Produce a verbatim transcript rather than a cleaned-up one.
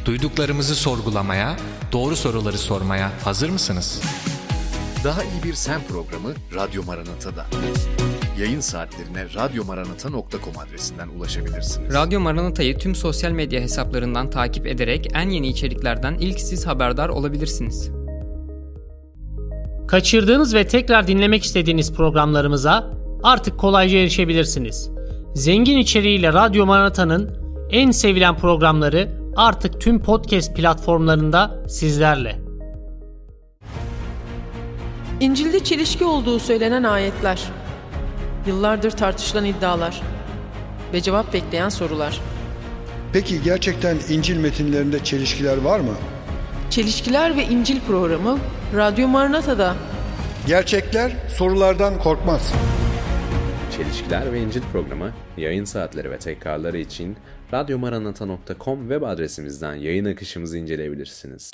Duyduklarımızı sorgulamaya, doğru soruları sormaya hazır mısınız? Daha iyi bir sen programı Radyo Maranata'da. Yayın saatlerine radyomaranata nokta com adresinden ulaşabilirsiniz. Radyo Maranata'yı tüm sosyal medya hesaplarından takip ederek en yeni içeriklerden ilk siz haberdar olabilirsiniz. Kaçırdığınız ve tekrar dinlemek istediğiniz programlarımıza artık kolayca erişebilirsiniz. Zengin içeriğiyle Radyo Maranata'nın en sevilen programları artık tüm podcast platformlarında sizlerle. İncil'de çelişki olduğu söylenen ayetler, yıllardır tartışılan iddialar ve cevap bekleyen sorular. Peki gerçekten İncil metinlerinde çelişkiler var mı? Çelişkiler ve İncil programı Radyo Maranata'da. Gerçekler sorulardan korkmaz. Çelişkiler ve İncil programı yayın saatleri ve tekrarları için radyomaranata nokta com web adresimizden yayın akışımızı inceleyebilirsiniz.